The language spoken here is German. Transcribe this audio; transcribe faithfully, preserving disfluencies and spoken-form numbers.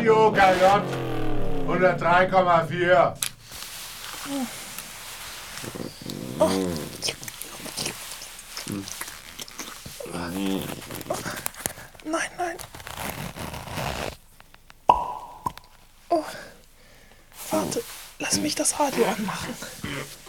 Radio K J hundertdrei Komma vier. Oh. Nein, nein. Oh. Warte, lass mich das Radio anmachen.